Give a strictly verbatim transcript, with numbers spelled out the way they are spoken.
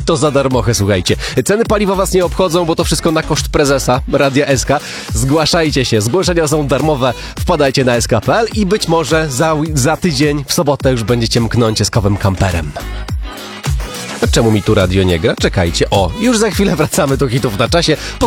to za darmochę, słuchajcie. Ceny paliwa was nie obchodzą, bo to wszystko na koszt prezesa Radia S K. Zgłaszajcie się, zgłoszenia są darmowe, wpadajcie na s k kropka p l i być może za, za tydzień w sobotę już będziecie mknąć z kowym kamperem. A czemu mi tu radio nie gra? Czekajcie, o, już za chwilę wracamy do hitów na czasie.